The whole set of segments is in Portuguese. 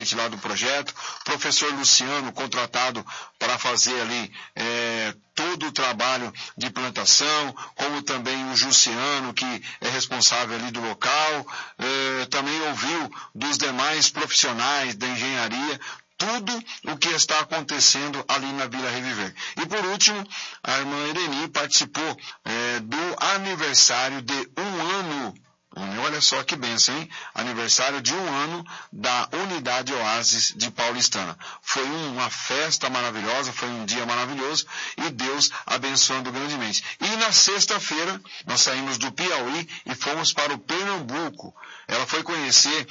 gerente lá do projeto, professor Luciano, contratado para fazer ali todo o trabalho de plantação, como também o Jussiano, que é responsável ali do local, também ouviu dos demais profissionais da engenharia, tudo o que está acontecendo ali na Vila Reviver. E por último, a irmã Ereni participou do aniversário de 1 ano. Olha só que bênção, hein? Aniversário de 1 ano da Unidade Oásis de Paulistana. Foi uma festa maravilhosa, foi um dia maravilhoso e Deus abençoando grandemente. E na sexta-feira, nós saímos do Piauí e fomos para o Pernambuco. Ela foi conhecer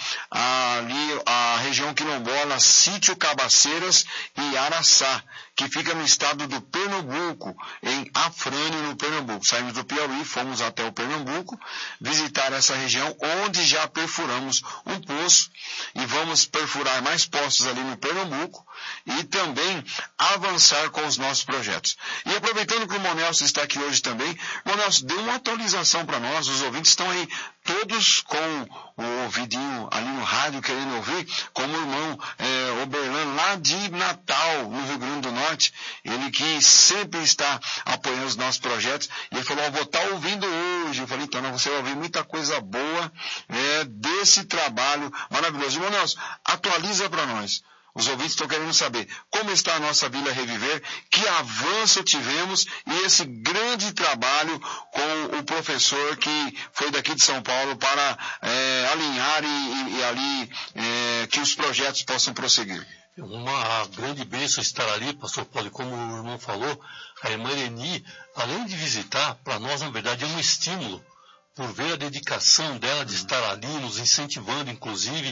ali a região quilombola, Sítio Cabaceiras e Araçá, que fica no estado do Pernambuco, em Afrânio, no Pernambuco. Saímos do Piauí, fomos até o Pernambuco, visitar essa região onde já perfuramos um poço e vamos perfurar mais poços ali no Pernambuco e também avançar com os nossos projetos. E aproveitando que o Monelson está aqui hoje também, Monelson, dê uma atualização para nós, os ouvintes estão aí todos com o ouvidinho ali no rádio querendo ouvir, como o irmão Oberlan lá de Natal, no Rio Grande do Norte, ele que sempre está apoiando os nossos projetos, e ele falou, vou estar ouvindo hoje. Eu falei, então você vai ouvir muita coisa boa desse trabalho maravilhoso. Irmão Nelson, atualiza para nós. Os ouvintes estão querendo saber como está a nossa Vila Reviver, que avanço tivemos e esse grande trabalho com o professor que foi daqui de São Paulo para alinhar e ali que os projetos possam prosseguir. Uma grande bênção estar ali, pastor Paulo, como o irmão falou, a irmã Ereni, além de visitar, para nós, na verdade, é um estímulo por ver a dedicação dela de estar ali, nos incentivando, inclusive,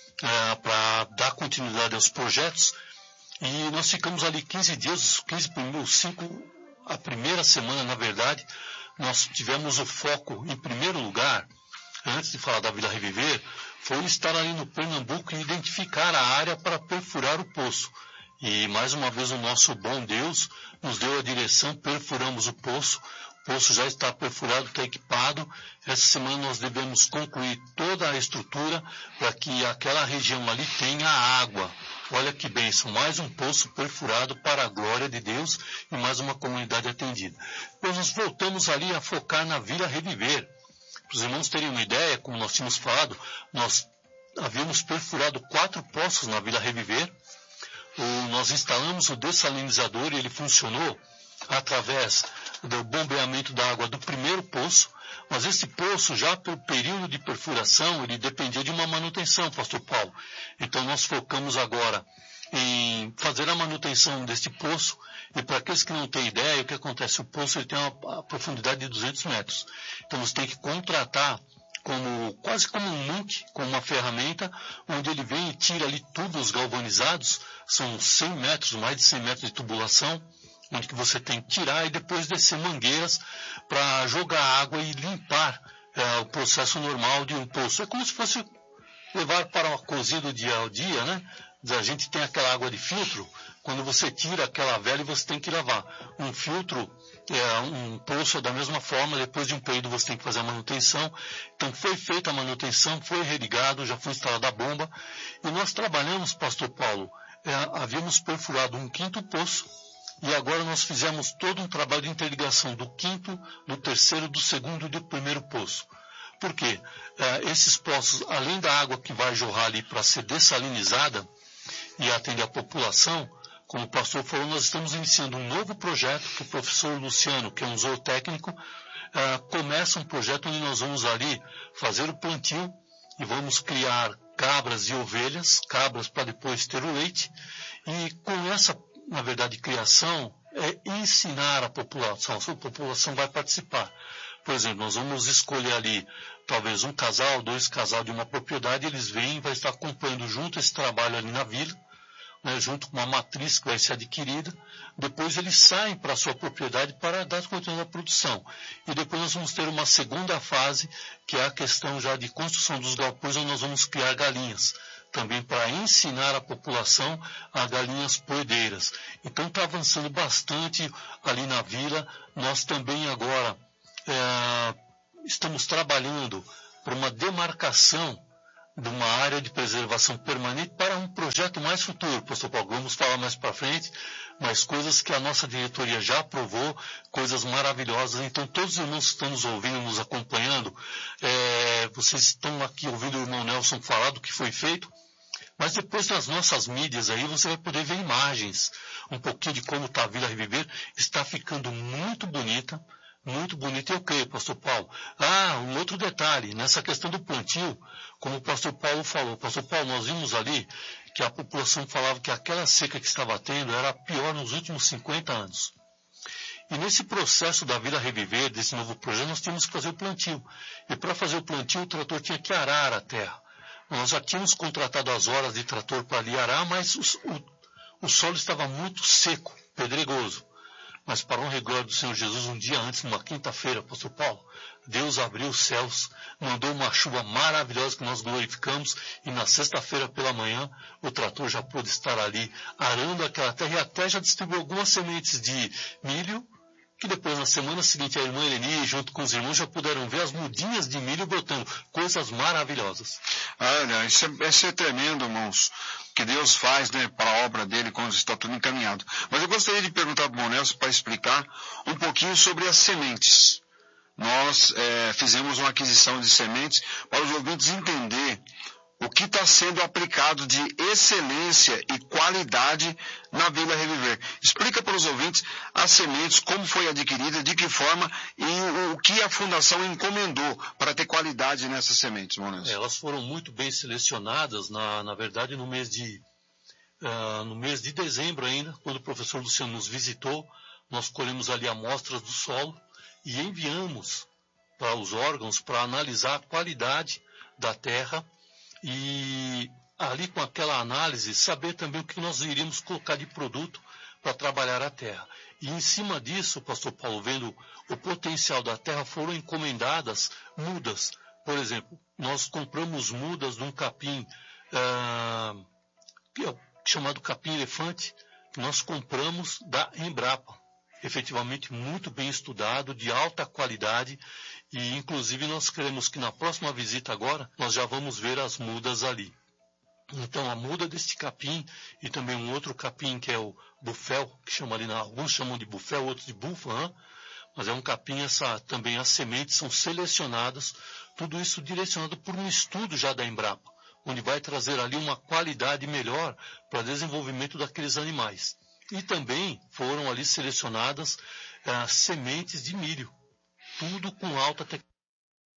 para dar continuidade aos projetos. E nós ficamos ali 15 dias, a primeira semana, na verdade, nós tivemos o foco, em primeiro lugar, antes de falar da Vila Reviver, foi estar ali no Pernambuco e identificar a área para perfurar o poço. E mais uma vez o nosso bom Deus nos deu a direção, perfuramos o poço já está perfurado, está equipado. Essa semana nós devemos concluir toda a estrutura para que aquela região ali tenha água. Olha que bênção, mais um poço perfurado para a glória de Deus e mais uma comunidade atendida. Depois nós voltamos ali a focar na Vila Reviver. Para os irmãos terem uma ideia, como nós tínhamos falado, nós havíamos perfurado 4 poços na Vila Reviver. Nós instalamos o dessalinizador e ele funcionou através do bombeamento da água do primeiro poço, mas esse poço, já pelo período de perfuração, ele dependia de uma manutenção, pastor Paulo. Então nós focamos agora em fazer a manutenção deste poço, e para aqueles que não têm ideia, o que acontece? O poço ele tem uma profundidade de 200 metros. Então você tem que contratar quase como um muque, com uma ferramenta, onde ele vem e tira ali tubos galvanizados, são 100 metros, mais de 100 metros de tubulação, onde que você tem que tirar e depois descer mangueiras para jogar água e limpar o processo normal de um poço. É como se fosse levar para uma cozido dia ao dia, né? A gente tem aquela água de filtro, quando você tira aquela velha você tem que lavar. Um filtro, um poço da mesma forma, depois de um período você tem que fazer a manutenção. Então foi feita a manutenção, foi religado, já foi instalada a bomba. E nós trabalhamos, pastor Paulo, havíamos perfurado um 5º poço, e agora nós fizemos todo um trabalho de interligação do 5º, do 3º, do 2º e do 1º poço. Por quê? Esses poços, além da água que vai jorrar ali para ser dessalinizada e atender a população, como o pastor falou, nós estamos iniciando um novo projeto que o professor Luciano, que é um zootécnico, começa um projeto onde nós vamos ali fazer o plantio e vamos criar cabras e ovelhas, cabras para depois ter o leite, e com essa, na verdade, criação, ensinar a população vai participar. Por exemplo, nós vamos escolher ali, talvez 1 casal, 2 casal de uma propriedade, eles vêm e vai estar acompanhando junto esse trabalho ali na vila, né, junto com uma matriz que vai ser adquirida. Depois eles saem para a sua propriedade para dar continuidade à produção. E depois nós vamos ter uma segunda fase, que é a questão já de construção dos galpões, onde nós vamos criar galinhas, também para ensinar a população a galinhas poedeiras. Então está avançando bastante ali na vila. Nós também agora estamos trabalhando para uma demarcação de uma área de preservação permanente para um projeto mais futuro, pastor Paulo. Vamos falar mais para frente, mas coisas que a nossa diretoria já aprovou, coisas maravilhosas. Então, todos os irmãos que estão nos ouvindo, nos acompanhando, vocês estão aqui ouvindo o irmão Nelson falar do que foi feito, mas depois nas nossas mídias aí você vai poder ver imagens, um pouquinho de como está a Vila Reviver. Está ficando muito bonita. Muito bonito, eu creio, pastor Paulo. Um outro detalhe, nessa questão do plantio, como o pastor Paulo falou, pastor Paulo, nós vimos ali que a população falava que aquela seca que estava tendo era a pior nos últimos 50 anos. E nesse processo da Vila Reviver, desse novo projeto, nós tínhamos que fazer o plantio. E para fazer o plantio, o trator tinha que arar a terra. Nós já tínhamos contratado as horas de trator para ali arar, mas o solo estava muito seco, pedregoso. Mas para honra e glória do Senhor Jesus, um dia antes, numa quinta-feira, pastor Paulo, Deus abriu os céus, mandou uma chuva maravilhosa que nós glorificamos, e na sexta-feira pela manhã, o trator já pôde estar ali arando aquela terra, e até já distribuiu algumas sementes de milho, que depois, na semana seguinte, a irmã Eleni, junto com os irmãos, já puderam ver as mudinhas de milho brotando. Coisas maravilhosas. Olha, isso é tremendo, irmãos, que Deus faz, né, para a obra dele quando está tudo encaminhado. Mas eu gostaria de perguntar para o Nelson para explicar um pouquinho sobre as sementes. Nós fizemos uma aquisição de sementes para os ouvintes entender o que está sendo aplicado de excelência e qualidade na Vila Reviver. Explica para os ouvintes as sementes, como foi adquirida, de que forma e o que a Fundação encomendou para ter qualidade nessas sementes, Nelson. Elas foram muito bem selecionadas, na verdade, no mês de dezembro ainda, quando o professor Luciano nos visitou, nós colhemos ali amostras do solo e enviamos para os órgãos para analisar a qualidade da terra, e ali com aquela análise saber também o que nós iríamos colocar de produto para trabalhar a terra. E em cima disso, pastor Paulo, vendo o potencial da terra, foram encomendadas mudas. Por exemplo, nós compramos mudas de um capim chamado capim-elefante, que nós compramos da Embrapa. Efetivamente muito bem estudado, de alta qualidade, e inclusive nós queremos que na próxima visita agora, nós já vamos ver as mudas ali. Então a muda deste capim, e também um outro capim que é o bufel, que chama ali, alguns chamam de bufel, outros de búfala, mas é um capim, também as sementes são selecionadas, tudo isso direcionado por um estudo já da Embrapa, onde vai trazer ali uma qualidade melhor para o desenvolvimento daqueles animais. E também foram ali selecionadas sementes de milho, tudo com alta tecnologia.